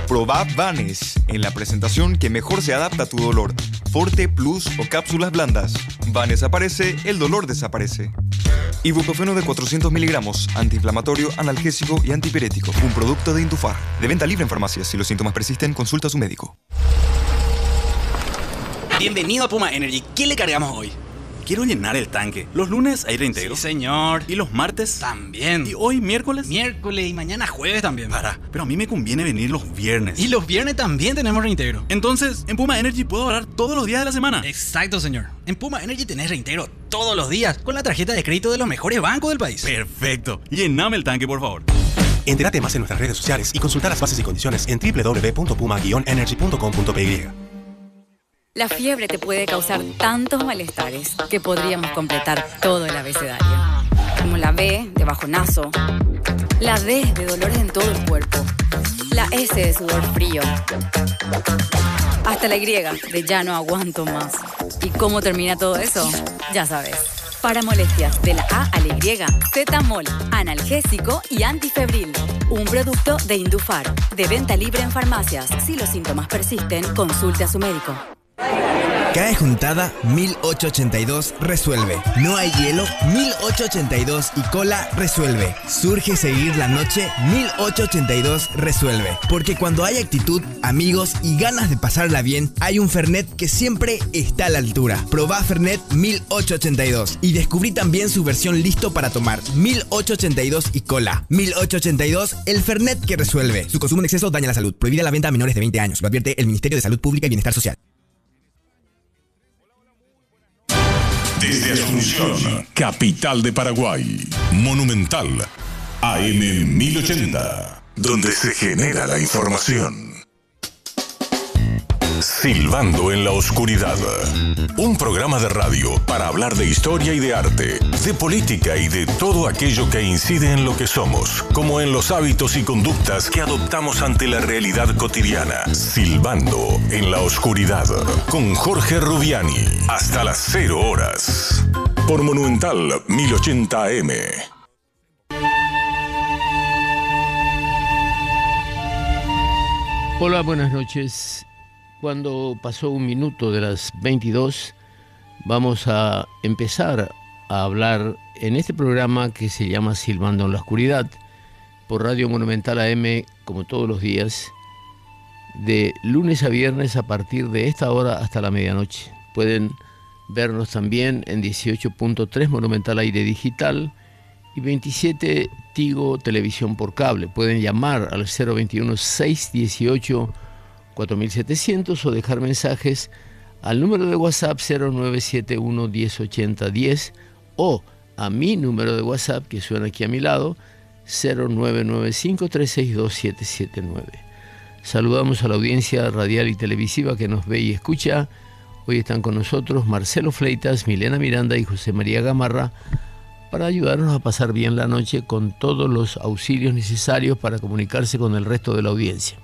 Probá Vanes en la presentación que mejor se adapta a tu dolor. Forte, Plus o cápsulas blandas. Vanes aparece, el dolor desaparece. Ibuprofeno de 400 miligramos, antiinflamatorio, analgésico y antipirético. Un producto de Indufar. De venta libre en farmacias. Si los síntomas persisten, consulta a su médico. Bienvenido a Puma Energy. ¿Qué le cargamos hoy? Quiero llenar el tanque. Los lunes hay reintegro. Sí, señor. ¿Y los martes? También. ¿Y hoy miércoles? Miércoles y mañana jueves también. Pero a mí me conviene venir los viernes. Y los viernes también tenemos reintegro. Entonces, en Puma Energy puedo ahorrar todos los días de la semana. Exacto, señor. En Puma Energy tenés reintegro todos los días con la tarjeta de crédito de los mejores bancos del país. Perfecto. Llename el tanque, por favor. Entérate más en nuestras redes sociales y consulta las bases y condiciones en www.puma-energy.com.py. La fiebre te puede causar tantos malestares que podríamos completar todo el abecedario. Como la B de bajonazo, la D de dolores en todo el cuerpo, la S de sudor frío, hasta la Y de ya no aguanto más. ¿Y cómo termina todo eso? Ya sabes. Para molestias de la A a la Y, Zetamol, analgésico y antifebril. Un producto de Indufar. De venta libre en farmacias. Si los síntomas persisten, consulte a su médico. Cae juntada 1882 resuelve. No hay hielo 1882 y cola resuelve. Surge seguir la noche 1882 resuelve. Porque cuando hay actitud, amigos y ganas de pasarla bien, hay un Fernet que siempre está a la altura. Probá Fernet 1882 y descubrí también su versión listo para tomar 1882 y cola. 1882, el Fernet que resuelve. Su consumo en exceso daña la salud. Prohibida la venta a menores de 20 años. Lo advierte el Ministerio de Salud Pública y Bienestar Social. Desde Asunción, capital de Paraguay, Monumental, AM 1080, donde se genera la información. Silbando en la oscuridad, un programa de radio para hablar de historia y de arte, de política y de todo aquello que incide en lo que somos, como en los hábitos y conductas que adoptamos ante la realidad cotidiana. Silbando en la oscuridad, con Jorge Rubiani, hasta las 0 horas, por Monumental 1080 AM. Hola, buenas noches. Cuando pasó un minuto de las 22, vamos a empezar a hablar en este programa que se llama Silbando en la Oscuridad, por Radio Monumental AM, como todos los días, de lunes a viernes a partir de esta hora hasta la medianoche. Pueden vernos también en 18.3 Monumental Aire Digital y 27 Tigo Televisión por Cable. Pueden llamar al 021-618 4700 o dejar mensajes al número de WhatsApp 0971 1080 10 o a mi número de WhatsApp que suena aquí a mi lado 0995 362 779. Saludamos a la audiencia radial y televisiva que nos ve y escucha. Hoy están con nosotros Marcelo Fleitas, Milena Miranda y José María Gamarra para ayudarnos a pasar bien la noche con todos los auxilios necesarios para comunicarse con el resto de la audiencia.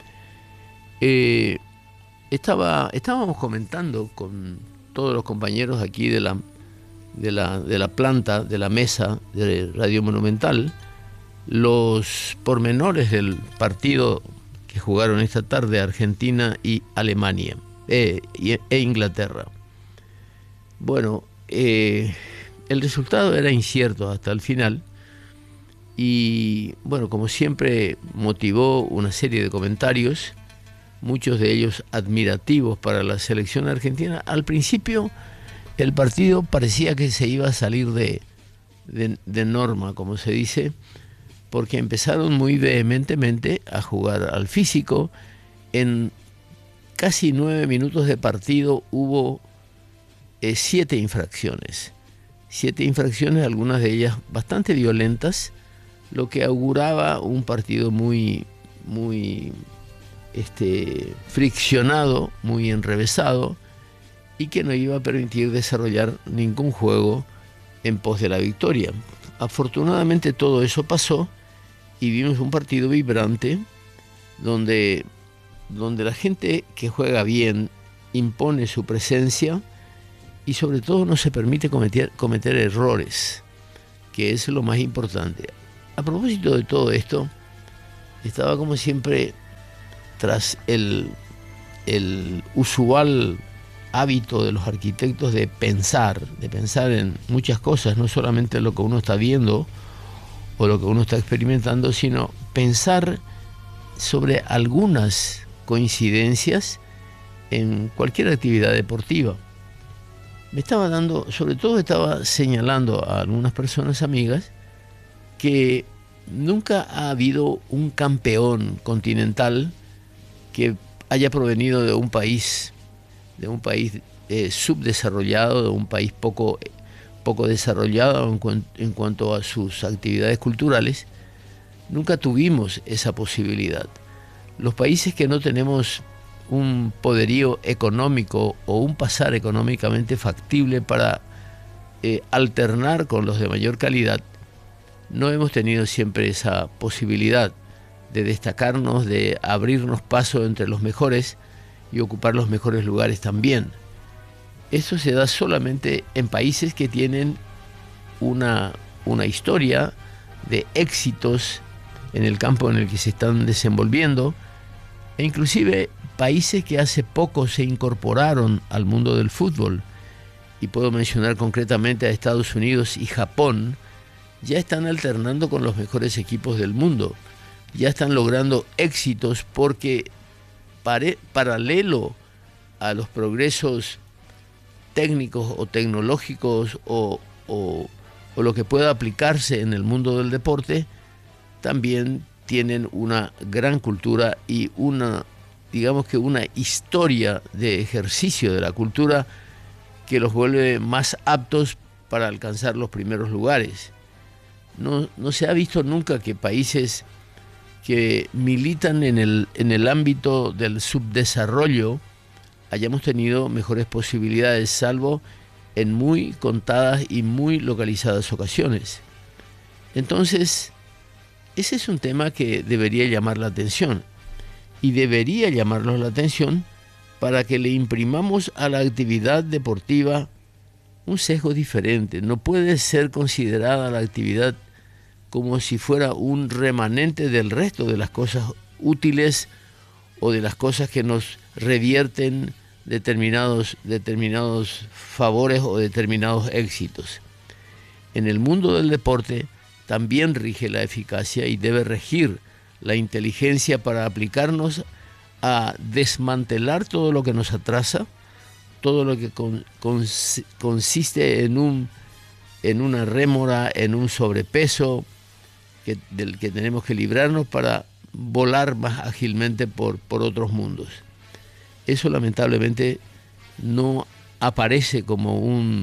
Estábamos comentando con todos los compañeros aquí de la planta, de la mesa de Radio Monumental, los pormenores del partido que jugaron esta tarde Argentina y Alemania e Inglaterra. Bueno, el resultado era incierto hasta el final y, bueno, como siempre motivó una serie de comentarios, muchos de ellos admirativos para la selección argentina. Al principio el partido parecía que se iba a salir de norma, como se dice, porque empezaron muy vehementemente a jugar al físico. En casi 9 minutos de partido hubo 7 infracciones. 7 infracciones, algunas de ellas bastante violentas, lo que auguraba un partido muy friccionado, muy enrevesado y que no iba a permitir desarrollar ningún juego en pos de la victoria. Afortunadamente todo eso pasó y vimos un partido vibrante donde la gente que juega bien impone su presencia y sobre todo no se permite cometer errores, que es lo más importante. A propósito de todo esto, estaba como siempre tras el usual hábito de los arquitectos de pensar en muchas cosas, no solamente lo que uno está viendo o lo que uno está experimentando, sino pensar sobre algunas coincidencias en cualquier actividad deportiva. Sobre todo estaba señalando a algunas personas amigas que nunca ha habido un campeón continental que haya provenido de un país subdesarrollado, de un país poco desarrollado en cuanto a sus actividades culturales. Nunca tuvimos esa posibilidad. Los países que no tenemos un poderío económico o un pasar económicamente factible para alternar con los de mayor calidad, no hemos tenido siempre esa posibilidad de destacarnos, de abrirnos paso entre los mejores y ocupar los mejores lugares también. Eso se da solamente en países que tienen una historia de éxitos en el campo en el que se están desenvolviendo, e inclusive países que hace poco se incorporaron al mundo del fútbol, y puedo mencionar concretamente a Estados Unidos y Japón. Ya están alternando con los mejores equipos del mundo, ya están logrando éxitos porque paralelo a los progresos técnicos o tecnológicos o lo que pueda aplicarse en el mundo del deporte, también tienen una gran cultura y una historia de ejercicio de la cultura que los vuelve más aptos para alcanzar los primeros lugares. No se ha visto nunca que países que militan en el ámbito del subdesarrollo hayamos tenido mejores posibilidades, salvo en muy contadas y muy localizadas ocasiones. Entonces, ese es un tema que debería llamar la atención, y debería llamarnos la atención para que le imprimamos a la actividad deportiva un sesgo diferente. No puede ser considerada la actividad como si fuera un remanente del resto de las cosas útiles o de las cosas que nos revierten determinados favores o determinados éxitos. En el mundo del deporte también rige la eficacia y debe regir la inteligencia para aplicarnos a desmantelar todo lo que nos atrasa, todo lo que consiste en una rémora, en un sobrepeso del que tenemos que librarnos para volar más ágilmente por otros mundos. Eso lamentablemente no aparece como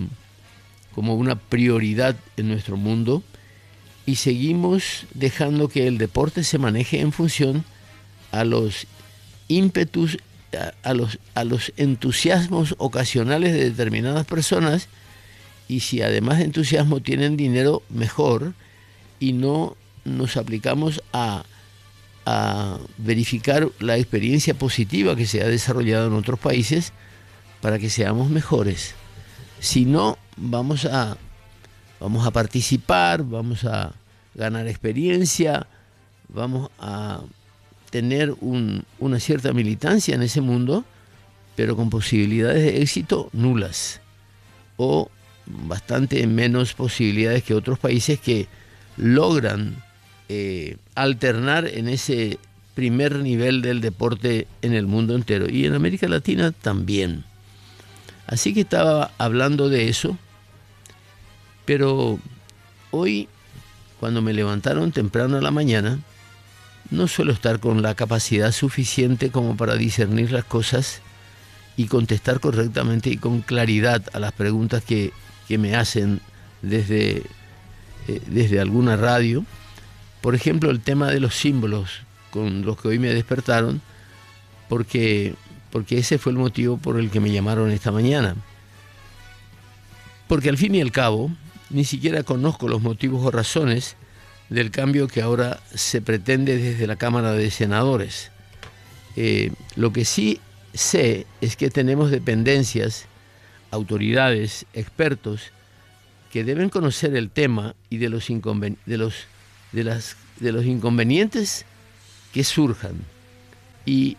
una prioridad en nuestro mundo, y seguimos dejando que el deporte se maneje en función a los ímpetus, a los entusiasmos ocasionales de determinadas personas, y si además de entusiasmo tienen dinero, mejor, y no nos aplicamos a verificar la experiencia positiva que se ha desarrollado en otros países para que seamos mejores. Si no, vamos a participar, vamos a ganar experiencia, vamos a tener una cierta militancia en ese mundo, pero con posibilidades de éxito nulas, o bastante menos posibilidades que otros países que logran alternar en ese primer nivel del deporte en el mundo entero, y en América Latina también. Así que estaba hablando de eso, pero hoy, cuando me levantaron temprano a la mañana, no suelo estar con la capacidad suficiente como para discernir las cosas y contestar correctamente y con claridad a las preguntas que me hacen desde alguna radio. Por ejemplo, el tema de los símbolos con los que hoy me despertaron, porque ese fue el motivo por el que me llamaron esta mañana. Porque al fin y al cabo, ni siquiera conozco los motivos o razones del cambio que ahora se pretende desde la Cámara de Senadores. Lo que sí sé es que tenemos dependencias, autoridades, expertos, que deben conocer el tema y de los inconvenientes que surjan. Y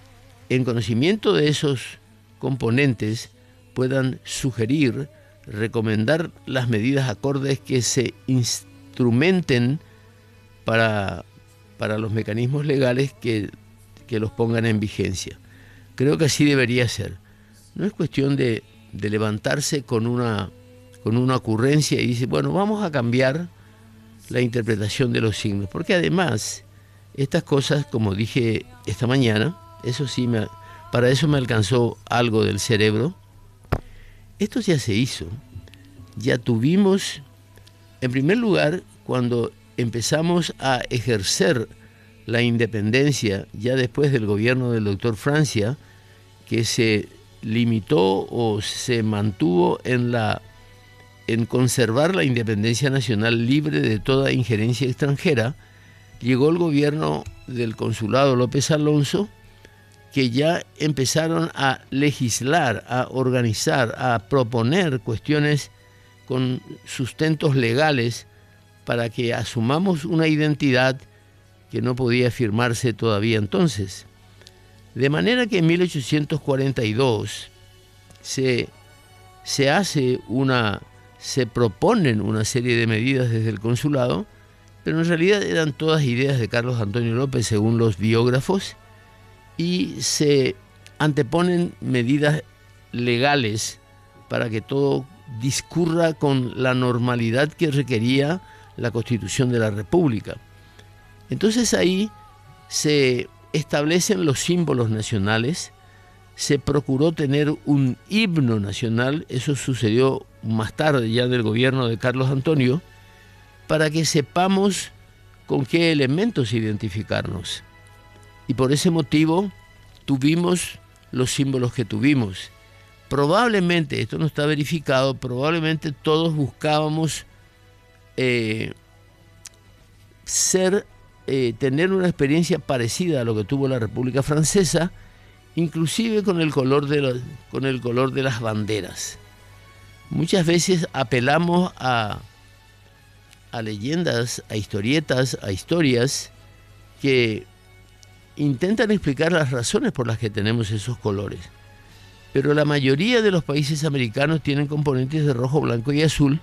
en conocimiento de esos componentes, puedan sugerir, recomendar las medidas acordes que se instrumenten para los mecanismos legales que los pongan en vigencia. Creo que así debería ser. No es cuestión de levantarse con una ocurrencia y decir, bueno, vamos a cambiar la interpretación de los signos, porque además estas cosas, como dije esta mañana, eso sí, para eso me alcanzó algo del cerebro. Esto ya se hizo, ya tuvimos, en primer lugar, cuando empezamos a ejercer la independencia, ya después del gobierno del doctor Francia, que se limitó o se mantuvo en conservar la independencia nacional libre de toda injerencia extranjera, llegó el gobierno del consulado López Alonso, que ya empezaron a legislar, a organizar, a proponer cuestiones con sustentos legales para que asumamos una identidad que no podía firmarse todavía entonces. De manera que en 1842 se proponen una serie de medidas desde el consulado, pero en realidad eran todas ideas de Carlos Antonio López según los biógrafos, y se anteponen medidas legales para que todo discurra con la normalidad que requería la Constitución de la República. Entonces ahí se establecen los símbolos nacionales, se procuró tener un himno nacional, eso sucedió más tarde ya del gobierno de Carlos Antonio, para que sepamos con qué elementos identificarnos. Y por ese motivo tuvimos los símbolos que tuvimos. Probablemente, esto no está verificado, probablemente todos buscábamos tener una experiencia parecida a lo que tuvo la República Francesa, inclusive con el color de las banderas. Muchas veces apelamos a leyendas, a historietas, a historias que intentan explicar las razones por las que tenemos esos colores. Pero la mayoría de los países americanos tienen componentes de rojo, blanco y azul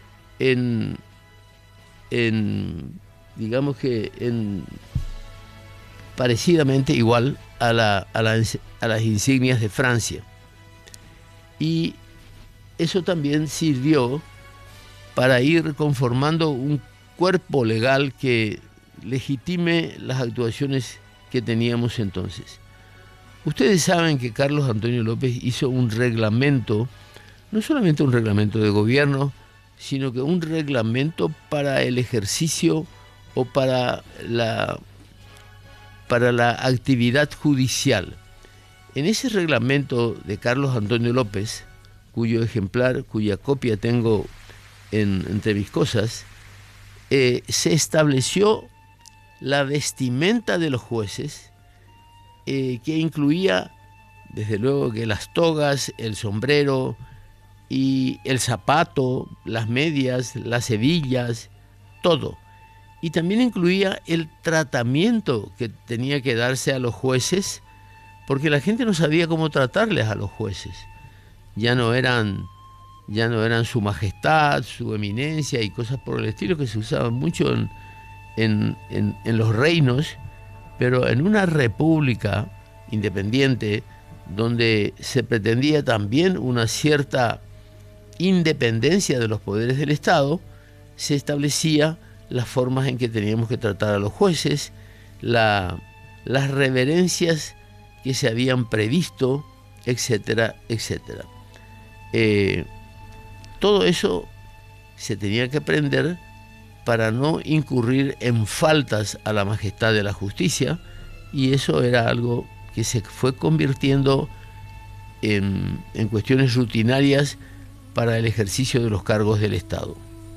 parecidamente igual a las insignias de Francia. Y eso también sirvió para ir conformando un cuerpo legal que legitime las actuaciones que teníamos entonces. Ustedes saben que Carlos Antonio López hizo un reglamento, no solamente un reglamento de gobierno, sino que un reglamento para el ejercicio o para la actividad judicial. En ese reglamento de Carlos Antonio López, cuya copia tengo entre mis cosas, se estableció la vestimenta de los jueces, que incluía, desde luego, que las togas, el sombrero y el zapato, las medias, las hebillas, todo. Y también incluía el tratamiento que tenía que darse a los jueces, porque la gente no sabía cómo tratarles a los jueces. Ya no eran su majestad, su eminencia y cosas por el estilo que se usaban mucho en los reinos, pero en una república independiente donde se pretendía también una cierta independencia de los poderes del Estado, se establecía las formas en que teníamos que tratar a los jueces, las reverencias que se habían previsto, etcétera, etcétera. Todo eso se tenía que aprender para no incurrir en faltas a la majestad de la justicia, y eso era algo que se fue convirtiendo en cuestiones rutinarias para el ejercicio de los cargos del Estado.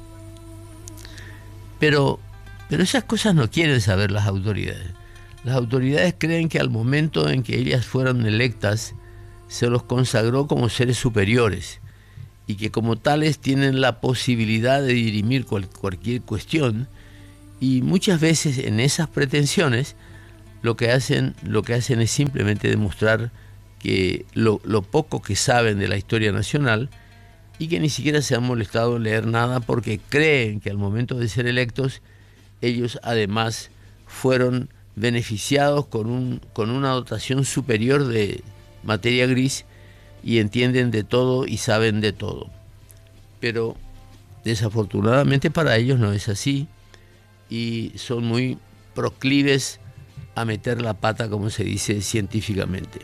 Pero esas cosas no quieren saber las autoridades. Las autoridades creen que al momento en que ellas fueron electas, se los consagró como seres superiores y que como tales tienen la posibilidad de dirimir cualquier cuestión, y muchas veces en esas pretensiones lo que hacen es simplemente demostrar que lo poco que saben de la historia nacional y que ni siquiera se han molestado en leer nada porque creen que al momento de ser electos ellos además fueron beneficiados con una dotación superior de materia gris y entienden de todo y saben de todo. Pero desafortunadamente para ellos no es así y son muy proclives a meter la pata, como se dice científicamente.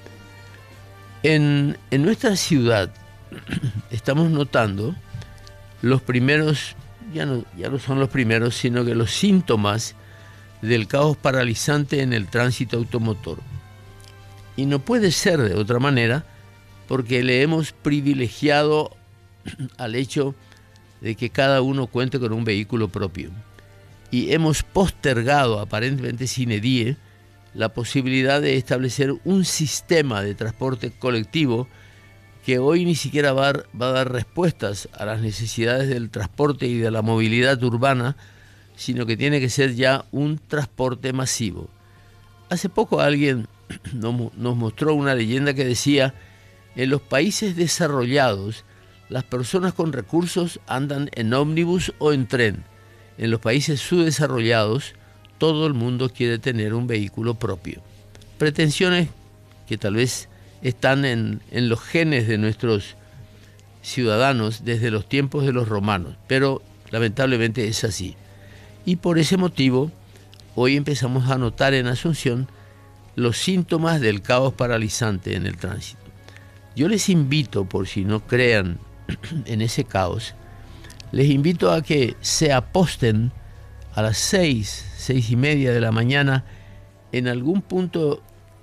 En nuestra ciudad estamos notando los primeros, ya no son los primeros, sino que los síntomas del caos paralizante en el tránsito automotor. Y no puede ser de otra manera porque le hemos privilegiado al hecho de que cada uno cuente con un vehículo propio. Y hemos postergado, aparentemente sine die, la posibilidad de establecer un sistema de transporte colectivo que hoy ni siquiera va a dar respuestas a las necesidades del transporte y de la movilidad urbana, sino que tiene que ser ya un transporte masivo. Hace poco alguien nos mostró una leyenda que decía: en los países desarrollados, las personas con recursos andan en ómnibus o en tren. En los países subdesarrollados, todo el mundo quiere tener un vehículo propio. Pretensiones que tal vez están en los genes de nuestros ciudadanos desde los tiempos de los romanos, pero lamentablemente es así. Y por ese motivo, hoy empezamos a notar en Asunción los síntomas del caos paralizante en el tránsito. Yo les invito, por si no crean en ese caos, les invito a que se aposten a las 6:30 de la mañana en algún punto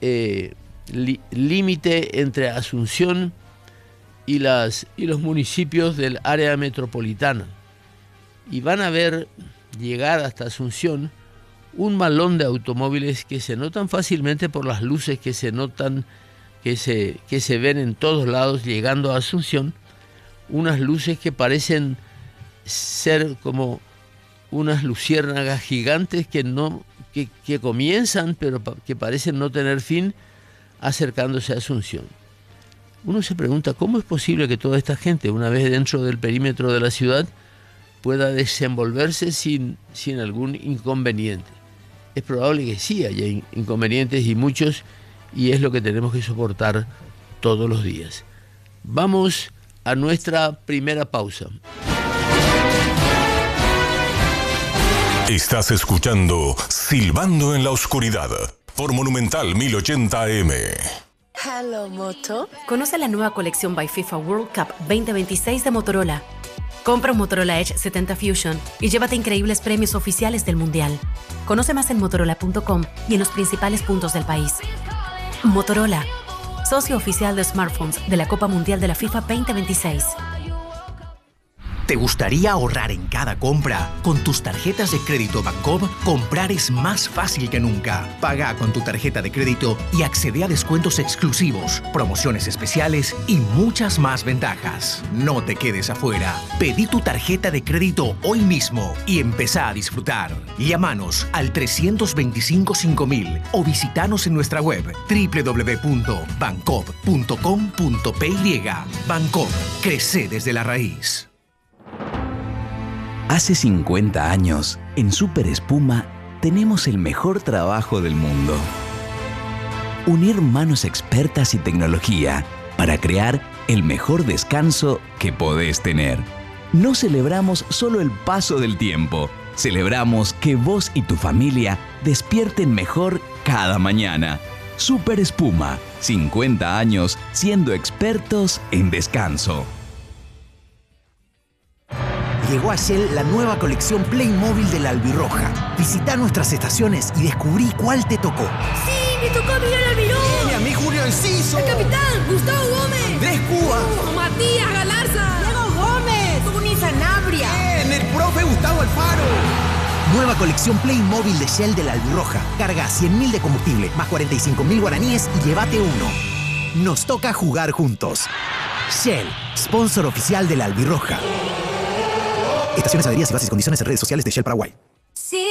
límite entre Asunción y los municipios del área metropolitana. Y van a ver llegar hasta Asunción un malón de automóviles que se notan fácilmente por las luces que se notan, que se ven en todos lados llegando a Asunción, unas luces que parecen ser como unas luciérnagas gigantes que comienzan pero que parecen no tener fin acercándose a Asunción. Uno se pregunta cómo es posible que toda esta gente, una vez dentro del perímetro de la ciudad, pueda desenvolverse sin algún inconveniente. Es probable que sí haya inconvenientes y muchos, y es lo que tenemos que soportar todos los días. Vamos a nuestra primera pausa. Estás escuchando Silbando en la Oscuridad por Monumental 1080 AM. Hello, Moto. Conoce la nueva colección by FIFA World Cup 2026 de Motorola. Compra un Motorola Edge 70 Fusion y llévate increíbles premios oficiales del Mundial. Conoce más en Motorola.com y en los principales puntos del país. Motorola, socio oficial de smartphones de la Copa Mundial de la FIFA 2026. ¿Te gustaría ahorrar en cada compra? Con tus tarjetas de crédito Bancob, comprar es más fácil que nunca. Paga con tu tarjeta de crédito y accede a descuentos exclusivos, promociones especiales y muchas más ventajas. No te quedes afuera. Pedí tu tarjeta de crédito hoy mismo y empezá a disfrutar. Llámanos al 325-5000 o visitanos en nuestra web www.bancob.com.py. Bancob, crece desde la raíz. Hace 50 años, en Super Espuma, tenemos el mejor trabajo del mundo. Unir manos expertas y tecnología para crear el mejor descanso que podés tener. No celebramos solo el paso del tiempo, celebramos que vos y tu familia despierten mejor cada mañana. Super Espuma, 50 años siendo expertos en descanso. Llegó a Shell la nueva colección Playmobil de la Albirroja. Visita nuestras estaciones y descubrí cuál te tocó. ¡Sí! ¡Me tocó Miguel Almirón! ¡Y a mí Julio Enciso! ¡El capitán! ¡Gustavo Gómez! ¡Andrés Cuba! ¡Matías Galarza! ¡Diego Gómez! ¡Tony Sanabria! ¡Bien! ¡El profe Gustavo Alfaro! Nueva colección Playmobil de Shell de la Albirroja. Carga 100.000 de combustible más 45.000 guaraníes y llévate uno. Nos toca jugar juntos. Shell, sponsor oficial de la Albirroja. Estaciones, adheridas y bases y condiciones en redes sociales de Shell Paraguay.